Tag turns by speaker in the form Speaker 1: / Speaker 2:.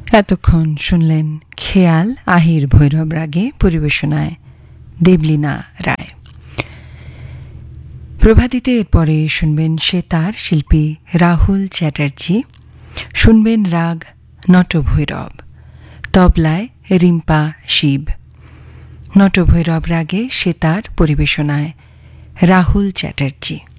Speaker 1: এতক্ষণ শুনলেন খেয়াল আহির ভৈরব রাগে, পরিবেশনায় দেবলীনা রায়। প্রভাতিতে এরপরে শুনবেন সেতার শিল্পী রাহুল চ্যাটার্জি, শুনবেন রাগ নটভৈরব, তবলায় রিম্পা শিব। নটভৈরব রাগে সেতার, পরিবেশনায় রাহুল চ্যাটার্জি।